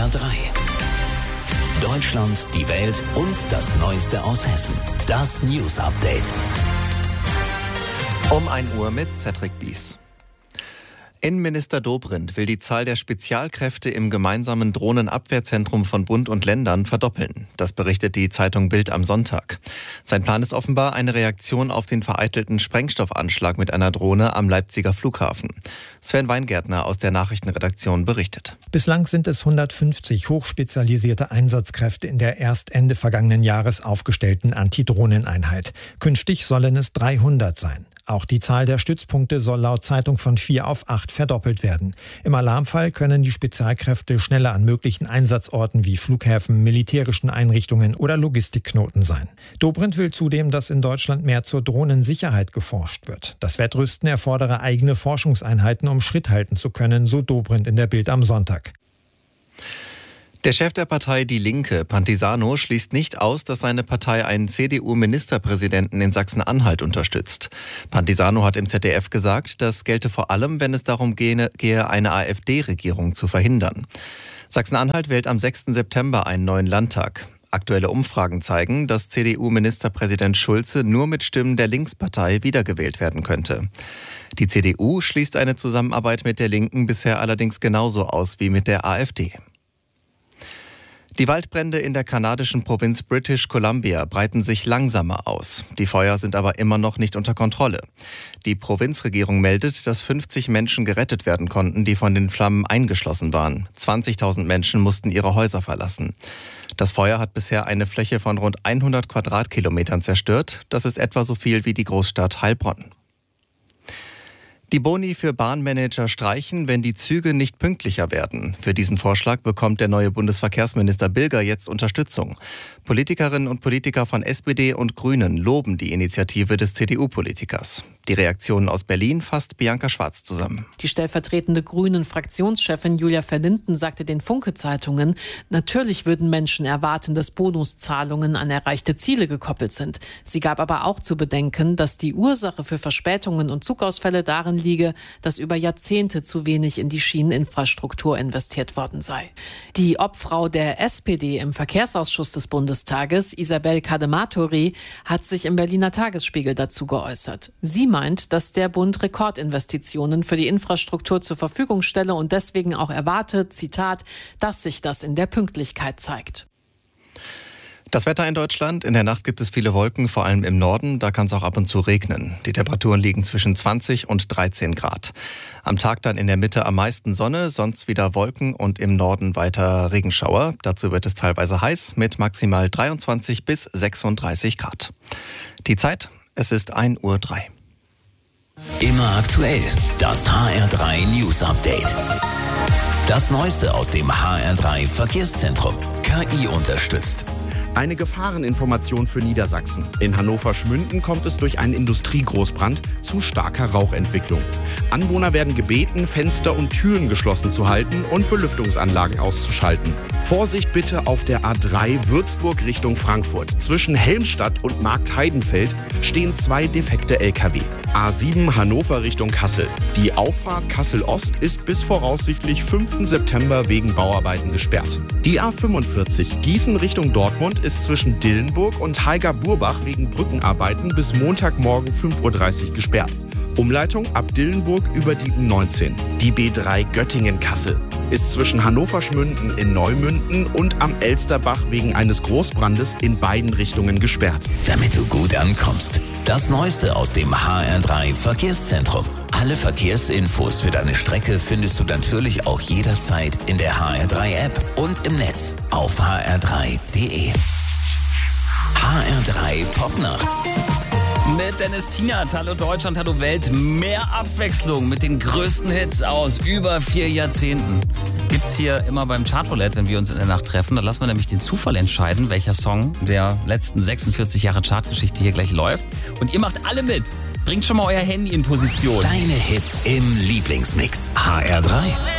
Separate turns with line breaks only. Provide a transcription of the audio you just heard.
HR3. Deutschland, die Welt und das Neueste aus Hessen. Das News Update.
Um 1 Uhr mit Cedric Bies. Innenminister Dobrindt will die Zahl der Spezialkräfte im gemeinsamen Drohnenabwehrzentrum von Bund und Ländern verdoppeln. Das berichtet die Zeitung Bild am Sonntag. Sein Plan ist offenbar eine Reaktion auf den vereitelten Sprengstoffanschlag mit einer Drohne am Leipziger Flughafen. Sven Weingärtner aus der Nachrichtenredaktion berichtet.
Bislang sind es 150 hochspezialisierte Einsatzkräfte in der erst Ende vergangenen Jahres aufgestellten Antidrohneneinheit. Künftig sollen es 300 sein. Auch die Zahl der Stützpunkte soll laut Zeitung von 4 auf 8 verdoppelt werden. Im Alarmfall können die Spezialkräfte schneller an möglichen Einsatzorten wie Flughäfen, militärischen Einrichtungen oder Logistikknoten sein. Dobrindt will zudem, dass in Deutschland mehr zur Drohnensicherheit geforscht wird. Das Wettrüsten erfordere eigene Forschungseinheiten, um Schritt halten zu können, so Dobrindt in der Bild am Sonntag.
Der Chef der Partei Die Linke, Pantisano, schließt nicht aus, dass seine Partei einen CDU-Ministerpräsidenten in Sachsen-Anhalt unterstützt. Pantisano hat im ZDF gesagt, das gelte vor allem, wenn es darum gehe, eine AfD-Regierung zu verhindern. Sachsen-Anhalt wählt am 6. September einen neuen Landtag. Aktuelle Umfragen zeigen, dass CDU-Ministerpräsident Schulze nur mit Stimmen der Linkspartei wiedergewählt werden könnte. Die CDU schließt eine Zusammenarbeit mit der Linken bisher allerdings genauso aus wie mit der AfD. Die Waldbrände in der kanadischen Provinz British Columbia breiten sich langsamer aus. Die Feuer sind aber immer noch nicht unter Kontrolle. Die Provinzregierung meldet, dass 50 Menschen gerettet werden konnten, die von den Flammen eingeschlossen waren. 20.000 Menschen mussten ihre Häuser verlassen. Das Feuer hat bisher eine Fläche von rund 100 Quadratkilometern zerstört. Das ist etwa so viel wie die Großstadt Heilbronn. Die Boni für Bahnmanager streichen, wenn die Züge nicht pünktlicher werden. Für diesen Vorschlag bekommt der neue Bundesverkehrsminister Bilger jetzt Unterstützung. Politikerinnen und Politiker von SPD und Grünen loben die Initiative des CDU-Politikers. Die Reaktionen aus Berlin fasst Bianca Schwarz zusammen.
Die stellvertretende Grünen-Fraktionschefin Julia Verlinden sagte den Funke-Zeitungen, natürlich würden Menschen erwarten, dass Bonuszahlungen an erreichte Ziele gekoppelt sind. Sie gab aber auch zu bedenken, dass die Ursache für Verspätungen und Zugausfälle darin liege, dass über Jahrzehnte zu wenig in die Schieneninfrastruktur investiert worden sei. Die Obfrau der SPD im Verkehrsausschuss des Bundestages, Isabel Kadematori, hat sich im Berliner Tagesspiegel dazu geäußert. Sie meint, dass der Bund Rekordinvestitionen für die Infrastruktur zur Verfügung stelle und deswegen auch erwartet, Zitat, dass sich das in der Pünktlichkeit zeigt.
Das Wetter in Deutschland. In der Nacht gibt es viele Wolken, vor allem im Norden. Da kann es auch ab und zu regnen. Die Temperaturen liegen zwischen 20 und 13 Grad. Am Tag dann in der Mitte am meisten Sonne, sonst wieder Wolken und im Norden weiter Regenschauer. Dazu wird es teilweise heiß mit maximal 23 bis 36 Grad. Die Zeit, es ist 1:03 Uhr.
Immer aktuell, das HR3 News Update. Das Neueste aus dem HR3 Verkehrszentrum. KI unterstützt.
Eine Gefahreninformation für Niedersachsen. In Hannover-Schmünden kommt es durch einen Industriegroßbrand zu starker Rauchentwicklung. Anwohner werden gebeten, Fenster und Türen geschlossen zu halten und Belüftungsanlagen auszuschalten. Vorsicht bitte auf der A3 Würzburg Richtung Frankfurt. Zwischen Helmstadt und Marktheidenfeld stehen 2 defekte LKW. A7 Hannover Richtung Kassel. Die Auffahrt Kassel-Ost ist bis voraussichtlich 5. September wegen Bauarbeiten gesperrt. Die A45 Gießen Richtung Dortmund ist zwischen Dillenburg und Haiger-Burbach wegen Brückenarbeiten bis Montagmorgen 5:30 Uhr gesperrt. Umleitung ab Dillenburg über die U19. Die B3 Göttingen-Kassel ist zwischen Hannover-Schmünden in Neumünden und am Elsterbach wegen eines Großbrandes in beiden Richtungen gesperrt.
Damit du gut ankommst. Das Neueste aus dem HR3 Verkehrszentrum. Alle Verkehrsinfos für deine Strecke findest du natürlich auch jederzeit in der HR3-App und im Netz auf hr3.de. HR3 Popnacht.
Mit Dennis Tienert, hallo Deutschland, hallo Welt. Mehr Abwechslung mit den größten Hits aus über 4 Jahrzehnten. Gibt's hier immer beim Chartroulette, wenn wir uns in der Nacht treffen. Da lassen wir nämlich den Zufall entscheiden, welcher Song der letzten 46 Jahre Chartgeschichte hier gleich läuft. Und ihr macht alle mit. Bringt schon mal euer Handy in Position.
Deine Hits im Lieblingsmix. HR3.